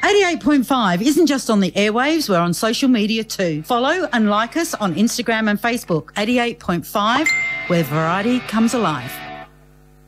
88.5 isn't just on the airwaves, we're on social media too. Follow and like us on Instagram and Facebook. 88.5, where variety comes alive.